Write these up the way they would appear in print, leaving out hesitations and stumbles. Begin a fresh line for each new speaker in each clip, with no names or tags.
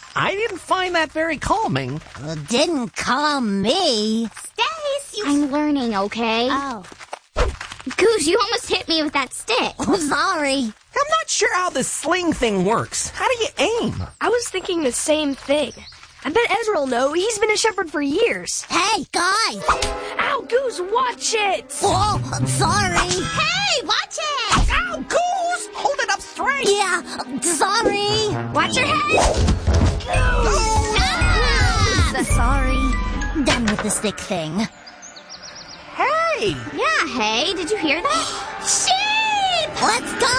I didn't find that very calming.
Well, didn't calm me.
Stace, I'm learning, okay?
Oh.
Goose, you almost hit me with that stick.
Oh, sorry.
I'm not sure how this sling thing works. How do you aim?
I was thinking the same thing. I bet Ezra will know. He's been a shepherd for years.
Hey, guys!
Ow, Goose, watch it!
Whoa, I'm sorry.
Hey, watch it!
Ow, Goose! Hold it up straight!
Yeah, sorry.
Watch your head!
Sorry. Done with the stick thing.
Hey!
Yeah, hey, did you hear that? Sheep!
Let's go!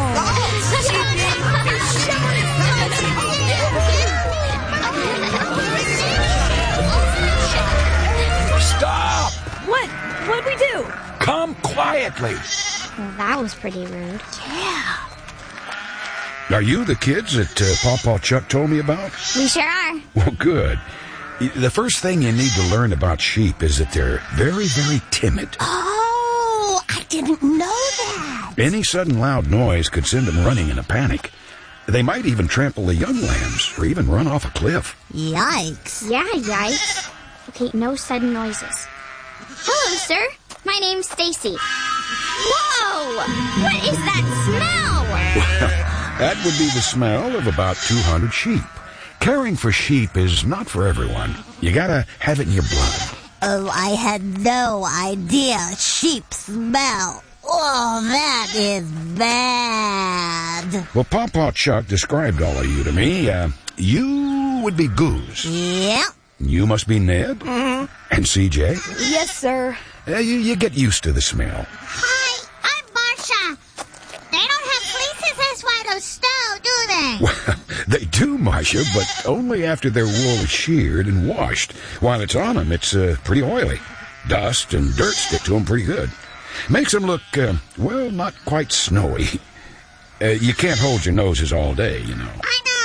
Stop!
What'd we do?
Come quietly.
Well, that was pretty rude.
Yeah.
Are you the kids that Pawpaw Chuck told me about?
We sure are.
Well, good. The first thing you need to learn about sheep is that they're very, very timid.
Oh, I didn't know that.
Any sudden loud noise could send them running in a panic. They might even trample the young lambs or even run off a cliff.
Yikes.
Yeah, yikes. Okay, no sudden noises. Hello, sir. My name's Stacy. Whoa! What is that smell?
Well, that would be the smell of about 200 sheep. Caring for sheep is not for everyone. You gotta have it in your blood.
Oh, I had no idea sheep smell. Oh, that is bad.
Well, Pawpaw Chuck described all of you to me. You would be Goose.
Yeah.
You must be Ned.
Mm-hmm.
And CJ.
Yes, sir.
You get used to the smell.
Hi, I'm Marsha. They don't have fleeces this wide of snow, do they?
Well, they do, Marcia, but only after their wool is sheared and washed. While it's on them, it's pretty oily. Dust and dirt stick to them pretty good. Makes them look, well, not quite snowy. You can't hold your noses all day, you know.
I know.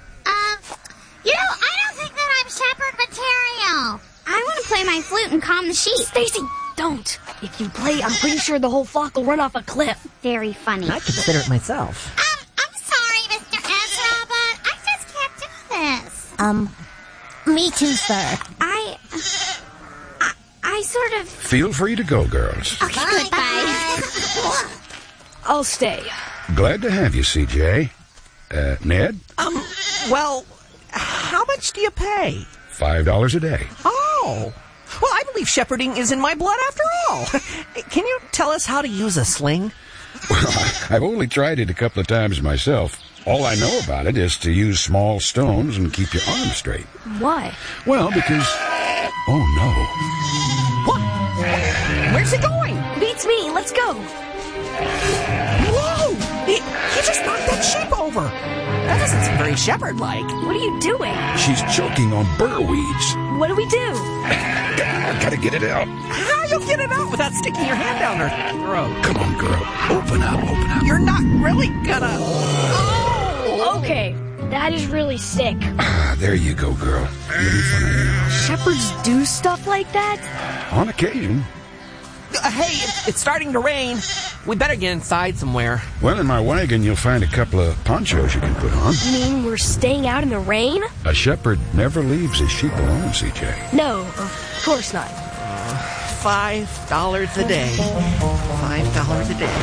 I don't think that I'm shepherd material. I want to play my flute and calm the sheep.
Stacy, don't. If you play, I'm pretty sure the whole flock will run off a cliff.
Very funny.
I consider it myself.
I'm sorry, Mr. Ezra, but I just can't do this.
Me too, sir.
I sort of...
Feel free to go, girls.
Okay, goodbye.
I'll stay.
Glad to have you, CJ. Ned?
Well, how much do you pay?
$5 a day.
Oh. Well, I believe shepherding is in my blood after all. Can you tell us how to use a sling?
Well, I've only tried it a couple of times myself. All I know about it is to use small stones and keep your arms straight.
Why?
Well, because... Oh, no.
What? Where's it going?
Beats me. Let's go.
Whoa! He just knocked that sheep over. That doesn't seem very shepherd-like.
What are you doing?
She's choking on burr weeds.
What do we do?
Gotta get it out.
How you get it out without sticking your hand down her throat?
Come on, girl. Open up.
You're not really gonna... Oh!
Okay, that is really sick.
There you go, girl. You'll be fine.
Shepherds do stuff like that?
On occasion.
Hey, it's starting to rain. We better get inside somewhere.
Well, in my wagon, you'll find a couple of ponchos you can put on.
You mean we're staying out in the rain?
A shepherd never leaves his sheep alone, CJ.
No, of course not.
$5 a day. $5 a day. $5 a day.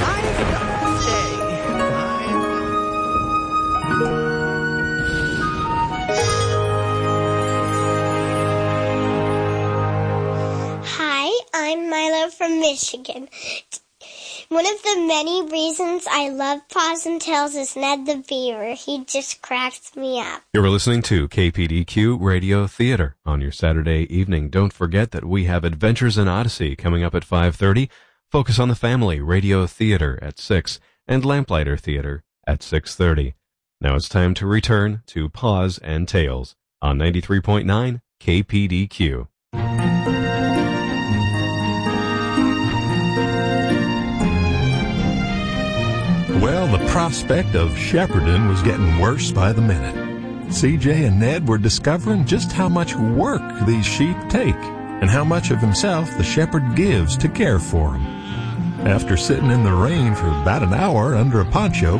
Hi, I'm Milo from Michigan. One of the many reasons I love Paws and Tails is Ned the Beaver. He just cracks me up.
You're listening to KPDQ Radio Theater on your Saturday evening. Don't forget that we have Adventures in Odyssey coming up at 5:30, Focus on the Family Radio Theater at 6, and Lamplighter Theater at 6:30. Now it's time to return to Paws and Tails on 93.9 KPDQ.
Well, the prospect of shepherding was getting worse by the minute. CJ and Ned were discovering just how much work these sheep take and how much of himself the shepherd gives to care for them. After sitting in the rain for about an hour under a poncho,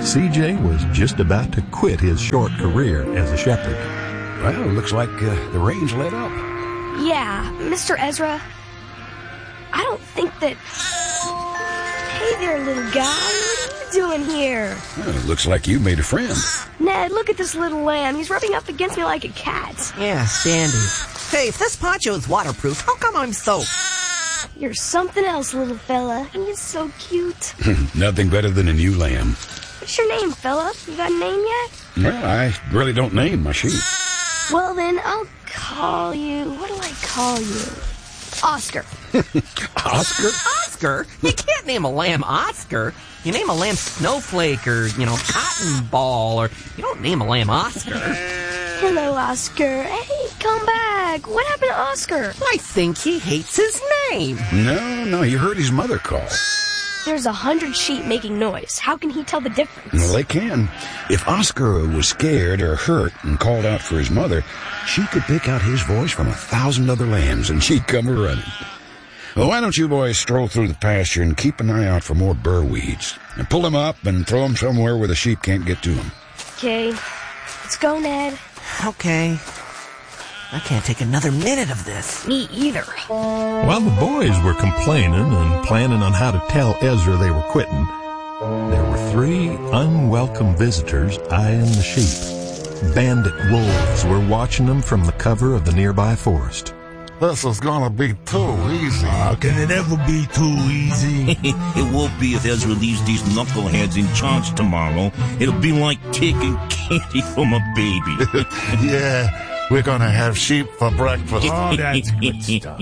CJ was just about to quit his short career as a shepherd.
Well, looks like the rain's let up.
Yeah, Mr. Ezra, I don't think that... Hey there, little guy. What are you doing here?
Well, it looks like you made a friend.
Ned, look at this little lamb. He's rubbing up against me like a cat.
Yeah, Sandy. Hey, if this poncho is waterproof, how come I'm soaked?
You're something else, little fella. He's so cute.
Nothing better than a new lamb.
What's your name, fella? You got a name yet?
Well, I really don't name my sheep.
Well, then, I'll call you... What do I call you? Oscar.
Oscar?
Oscar? You can't name a lamb Oscar. You name a lamb Snowflake or, Cotton Ball, or you don't name a lamb Oscar.
Hello, Oscar. Hey, come back. What happened to Oscar?
I think he hates his name.
No, he heard his mother call.
There's 100 sheep making noise. How can he tell the difference?
Well, they can. If Oscar was scared or hurt and called out for his mother, she could pick out his voice from 1,000 other lambs, and she'd come running. Well, why don't you boys stroll through the pasture and keep an eye out for more burr weeds, and pull them up and throw them somewhere where the sheep can't get to them.
Okay. Let's go, Ned.
Okay. I can't take another minute of this.
Me either.
While the boys were complaining and planning on how to tell Ezra they were quitting, there were 3 unwelcome visitors eyeing the sheep. Bandit wolves were watching them from the cover of the nearby forest.
This is gonna be too easy.
How can it ever be too easy?
It won't be if Ezra leaves these knuckleheads in charge tomorrow. It'll be like taking candy from a baby.
Yeah. We're gonna have sheep for breakfast.
Oh, that's good stuff.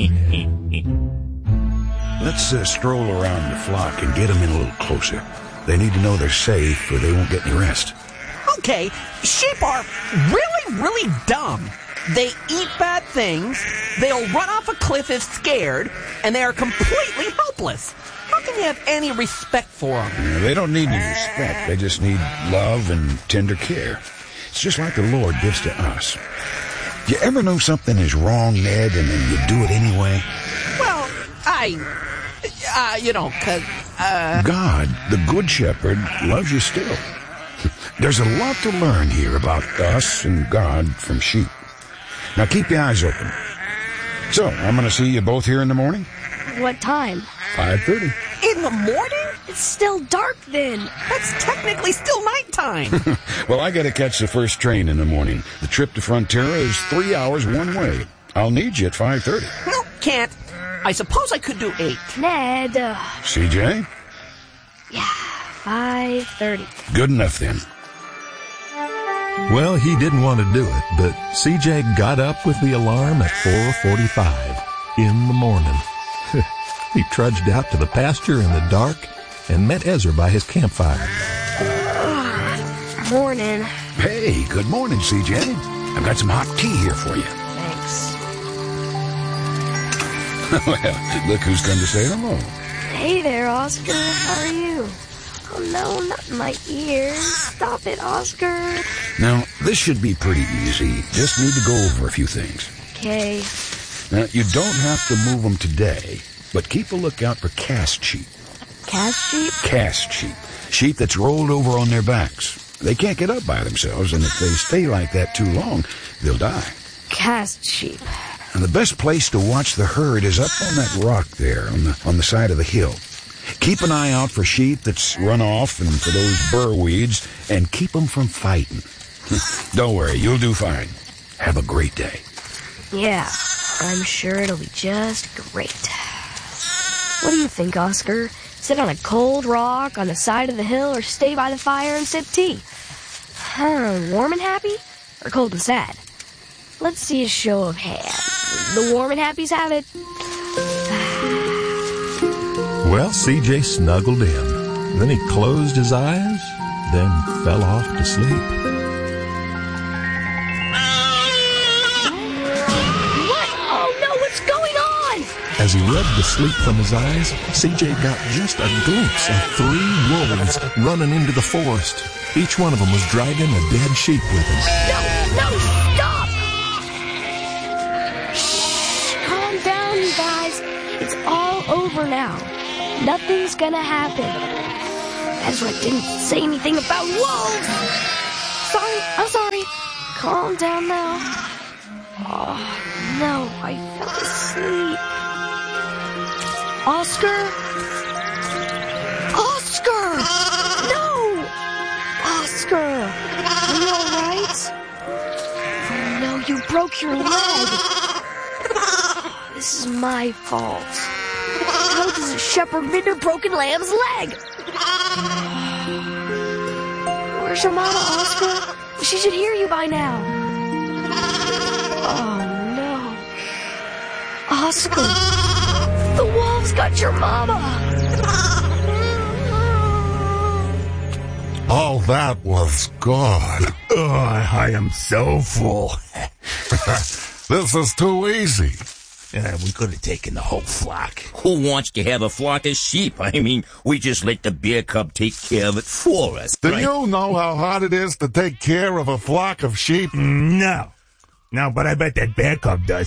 Let's stroll around the flock and get them in a little closer. They need to know they're safe or they won't get any rest.
Okay, sheep are really, really dumb. They eat bad things, they'll run off a cliff if scared, and they are completely helpless. How can you have any respect for them?
They don't need any respect. They just need love and tender care. It's just like the Lord gives to us. You ever know something is wrong, Ned, and then you do it anyway?
Well,
God, the Good Shepherd, loves you still. There's a lot to learn here about us and God from sheep. Now keep your eyes open. So, I'm going to see you both here in the morning?
What time?
5:30.
In the morning?
It's still dark then.
That's technically still nighttime.
Well, I got to catch the first train in the morning. The trip to Frontera is 3 hours one way. I'll need you at 5:30.
No, can't. I suppose I could do 8.
Ned.
CJ?
Yeah, 5:30.
Good enough then.
Well, he didn't want to do it, but CJ got up with the alarm at 4:45 in the morning. He trudged out to the pasture in the dark and met Ezra by his campfire.
Morning.
Hey, good morning, CJ. I've got some hot tea here for you.
Thanks.
Well, look who's come to say hello.
Hey there, Oscar. How are you? Oh, no, not in my ears. Stop it, Oscar.
Now, this should be pretty easy. Just need to go over a few things.
Okay.
Now, you don't have to move them today, but keep a lookout for cast sheep.
Cast sheep?
Cast sheep. Sheep that's rolled over on their backs. They can't get up by themselves, and if they stay like that too long, they'll die.
Cast sheep.
And the best place to watch the herd is up on that rock there, on the side of the hill. Keep an eye out for sheep that's run off and for those burr weeds, and keep them from fighting. Don't worry, you'll do fine. Have a great day.
Yeah, I'm sure it'll be just great. What do you think, Oscar? Sit on a cold rock on the side of the hill or stay by the fire and sip tea? Warm and happy or cold and sad? Let's see a show of hands. The warm and happies have it.
Well, CJ snuggled in. Then he closed his eyes, then fell off to sleep.
What? Oh no, what's going on?
As he rubbed the sleep from his eyes, CJ got just a glimpse of 3 wolves running into the forest. Each one of them was dragging a dead sheep with him.
No, stop! Shh, calm down, you guys. It's all over now. Nothing's gonna happen. Ezra didn't say anything about wolves. I'm sorry. Calm down now. Oh, no, I fell asleep. Oscar? No! Oscar! Are you alright? Oh no, you broke your leg. This is my fault. How does a shepherd mend a broken lamb's leg? Where's your mama, Oscar? She should hear you by now. Oh no. Oscar! The wolves got your mama!
Oh, that was good.
Oh, I am so full.
This is too easy.
We could have taken the whole flock.
Who wants to have a flock of sheep? I mean, we just let the bear cub take care of it for us.
Do you know how hard it is to take care of a flock of sheep?
No, but I bet that bear cub does.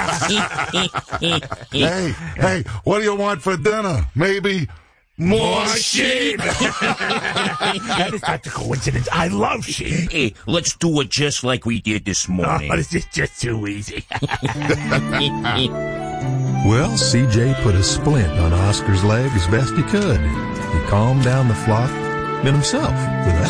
Hey, what do you want for dinner? Maybe more sheep?
That is not a coincidence. I love sheep.
Hey, let's do it just like we did this morning.
Oh, this is just too easy.
Well, CJ put a splint on Oscar's leg as best he could. He calmed down the flock and himself, for that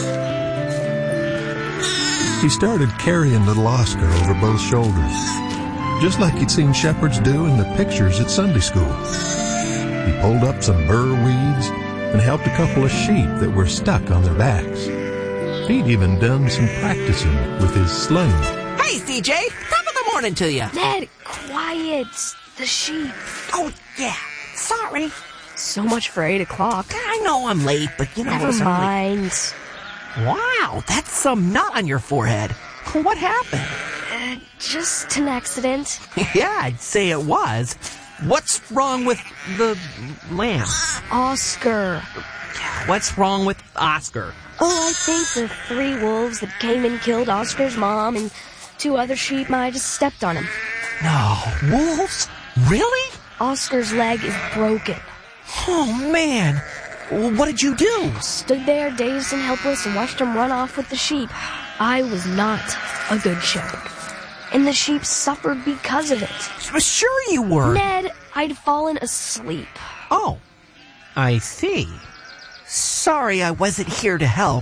matter. He started carrying little Oscar over both shoulders, just like he'd seen shepherds do in the pictures at Sunday school. He pulled up some burr weeds and helped a couple of sheep that were stuck on their backs. He'd even done some practicing with his sling.
Hey, CJ! Top of the morning to you!
Ned, quiet! The sheep.
Oh, yeah. Sorry.
So much for 8 o'clock.
I know I'm late, but you know...
Never mind.
Wow, that's some knot on your forehead. What happened?
Just an accident.
Yeah, I'd say it was. What's wrong with the lamb?
Oscar.
What's wrong with Oscar?
Oh, I think the 3 wolves that came and killed Oscar's mom and 2 other sheep might have stepped on him.
No, wolves? Really?
Oscar's leg is broken.
Oh, man. What did you do?
Stood there dazed and helpless and watched him run off with the sheep. I was not a good shepherd. And the sheep suffered because of it.
Sure you were.
Ned, I'd fallen asleep.
Oh, I see. Sorry I wasn't here to help.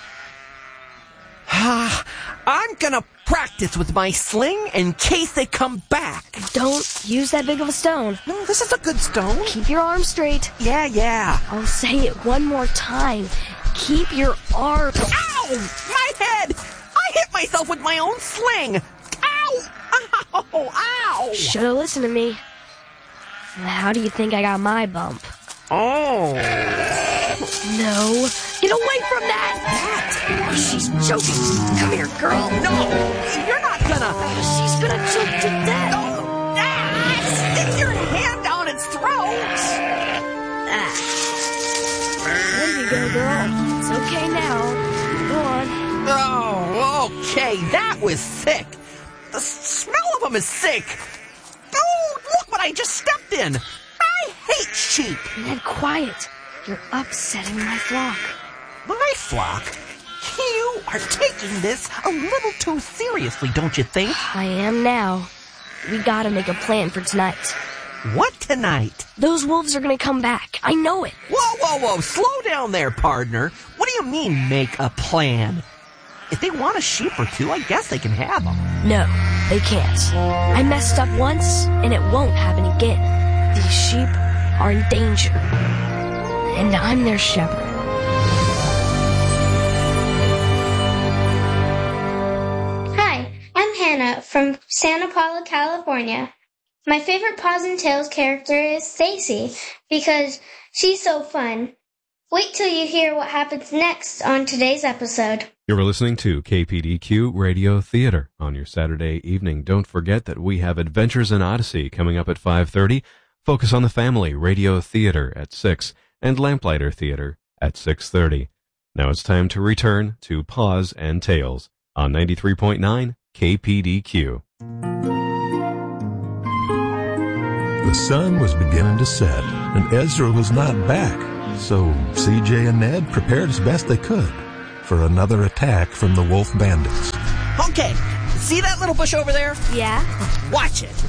I'm gonna practice with my sling in case they come back.
Don't use that big of a stone.
No, this is a good stone.
Keep your arm straight.
Yeah.
I'll say it one more time. Keep your arm...
Ow! My head! I hit myself with my own sling! Ow! Ow!
Should have listened to me. How do you think I got my bump?
Oh.
No. Get away from that! Oh, she's choking. Come here, girl.
No! You're not gonna...
She's gonna choke to death.
Oh. Stick your hand down its throat!
There you go, girl. It's okay now. Go on.
Oh, okay. That was sick. The smell of them is sick. Oh, look what I just stepped in. I hate sheep.
Ned, quiet. You're upsetting my flock.
My flock? You are taking this a little too seriously, don't you think?
I am now. We gotta make a plan for tonight.
What tonight?
Those wolves are gonna come back. I know it.
Whoa. Slow down there, partner. What do you mean, make a plan? If they want a sheep or 2, I guess they can have them.
No, they can't. I messed up once, and it won't happen again. These sheep are in danger. And I'm their shepherd.
Hi, I'm Hannah from Santa Paula, California. My favorite Paws and Tails character is Stacy because she's so fun. Wait till you hear what happens next on today's episode.
You're listening to KPDQ Radio Theater on your Saturday evening. Don't forget that we have Adventures in Odyssey coming up at 5:30, Focus on the Family Radio Theater at 6, and Lamplighter Theater at 6:30. Now it's time to return to Paws and Tails on 93.9 KPDQ.
The sun was beginning to set, and Ezra was not back. So CJ and Ned prepared as best they could for another attack from the wolf bandits.
Okay, see that little bush over there?
Yeah?
Watch it.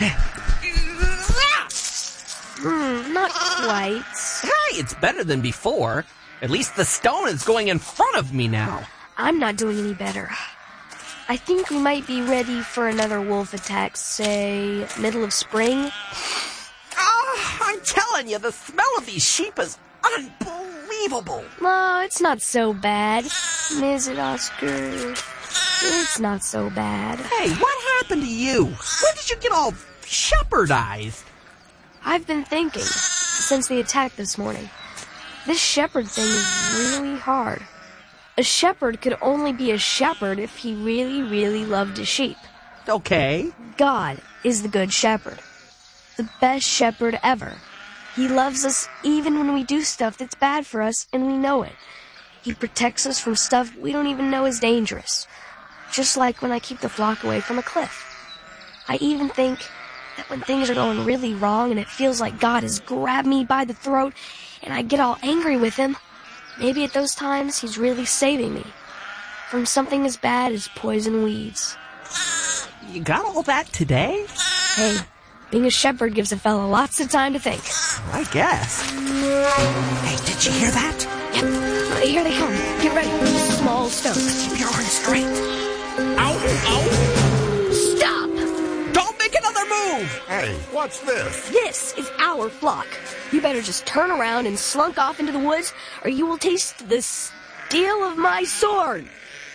Not quite.
Hey, it's better than before. At least the stone is going in front of me now.
I'm not doing any better. I think we might be ready for another wolf attack, say, middle of spring.
I'm telling you, the smell of these sheep is unbelievable.
No, it's not so bad. Is it, Oscar? It's not so bad.
Hey, what happened to you? When did you get all shepherdized?
I've been thinking, since the attack this morning, this shepherd thing is really hard. A shepherd could only be a shepherd if he really, really loved his sheep.
Okay.
God is the good shepherd. The best shepherd ever. He loves us even when we do stuff that's bad for us and we know it. He protects us from stuff we don't even know is dangerous. Just like when I keep the flock away from a cliff. I even think that when things are going really wrong and it feels like God has grabbed me by the throat and I get all angry with him, maybe at those times he's really saving me from something as bad as poison weeds.
You got all that today?
Hey, being a shepherd gives a fella lots of time to think.
I guess. Hey, did you hear that?
Yep, here they come. Get ready for the small stones.
Keep your arms straight.
Ow, ow.
Stop!
Don't make another move!
Hey, what's this?
This is our flock. You better just turn around and slunk off into the woods, or you will taste the steel of my sword.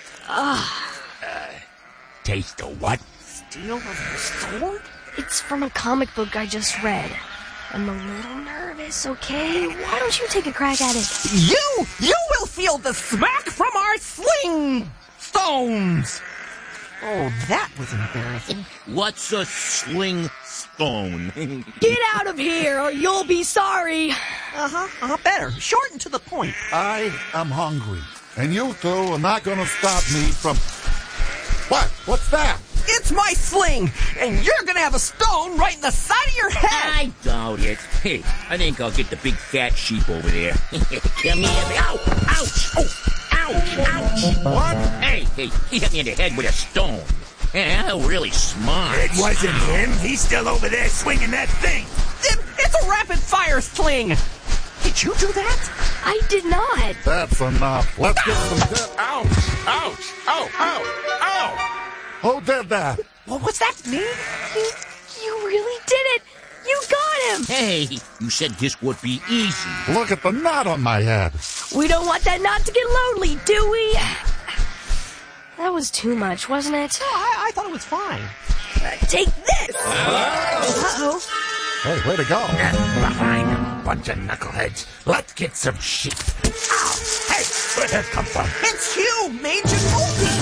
Taste the what?
Steel of your sword?
It's from a comic book I just read. I'm a little nervous, okay? Why don't you take a crack at it?
You will feel the smack from our sling stones. Oh, that was embarrassing.
What's a sling stone?
Get out of here, or you'll be sorry.
Better. Short and to the point.
I am hungry, and you two are not going to stop me from... What? What's that?
It's my sling, and you're gonna have a stone right in the side of your head.
I doubt it. Hey, I think I'll get the big fat sheep over there. Come here. Ow! Ouch! Oh! Ouch! Ouch!
What?
Hey, he hit me in the head with a stone. Yeah, really smart.
It wasn't him. He's still over there swinging that thing.
It's a rapid-fire sling. Did you do that?
I did not.
That's enough. Let's get some...
Ouch! Ouch! Ow! Ow! Ow!
Who did that?
What was that, me?
You really did it. You got him.
Hey, you said this would be easy.
Look at the knot on my head.
We don't want that knot to get lonely, do we? That was too much, wasn't it?
No, I thought it was fine.
Take this. Uh-oh.
Hey, way to go.
Behind them, bunch of knuckleheads. Let's get some sheep. Ow! Hey, where'd that come from?
It's you, Major Multi.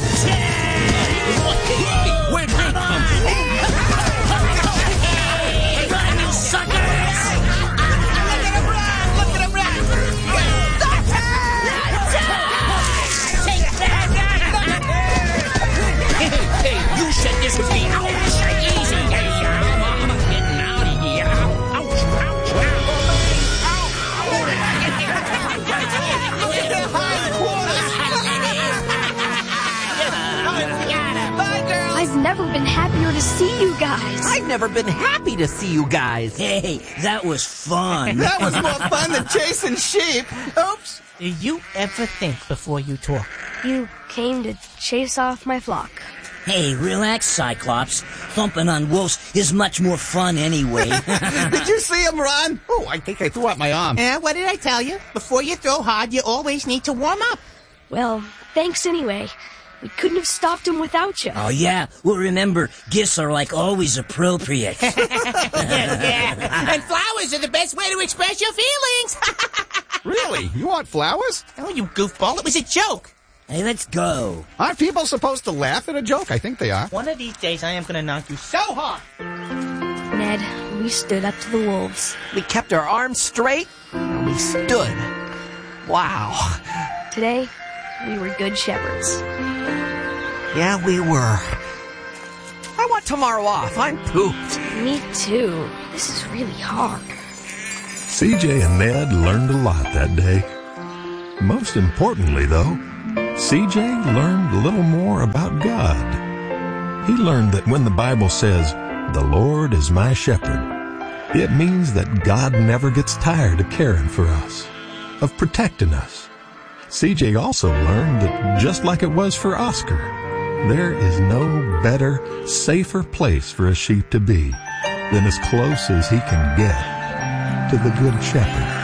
Where'd they come from? Run, you suckers!
Look at him run! Stop him!
Take that! Hey, you said this would be easy. Hey, I'm getting out of here. Ouch, ouch,
I've never been happier to see you guys.
I've never been happy to see you guys.
Hey, that was fun.
That was more fun than chasing sheep. Oops.
Do you ever think before you talk?
You came to chase off my flock.
Hey, relax, Cyclops. Thumping on wolves is much more fun anyway.
Did you see him run? Oh, I think I threw out my arm.
What did I tell you? Before you throw hard, you always need to warm up.
Well, thanks anyway. We couldn't have stopped him without you.
Oh, yeah. Well, remember, gifts are like always appropriate.
Yeah. And flowers are the best way to express your feelings.
Really? You want flowers?
Oh, you goofball. It was a joke.
Hey, let's go.
Aren't people supposed to laugh at a joke? I think they are.
One of these days, I am going to knock you so hard.
Ned, we stood up to the wolves.
We kept our arms straight, and we stood. Wow.
Today, we were good shepherds.
Yeah, we were. I want tomorrow off. I'm pooped.
Me too. This is really hard.
CJ and Ned learned a lot that day. Most importantly, though, CJ learned a little more about God. He learned that when the Bible says, "The Lord is my shepherd," it means that God never gets tired of caring for us, of protecting us. CJ also learned that just like it was for Oscar, there is no better, safer place for a sheep to be than as close as he can get to the Good Shepherd.